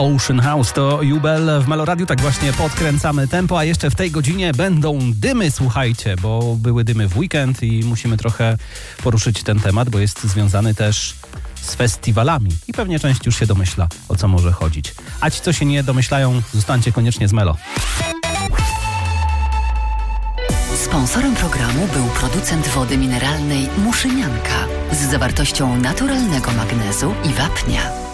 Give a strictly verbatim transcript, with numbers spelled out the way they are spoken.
Ocean House to Jubel w Meloradiu, tak właśnie podkręcamy tempo, a jeszcze w tej godzinie będą dymy, słuchajcie, bo były dymy w weekend i musimy trochę poruszyć ten temat, bo jest związany też z festiwalami i pewnie część już się domyśla, o co może chodzić. A ci, co się nie domyślają, zostańcie koniecznie z Melo. Sponsorem programu był producent wody mineralnej Muszynianka z zawartością naturalnego magnezu i wapnia.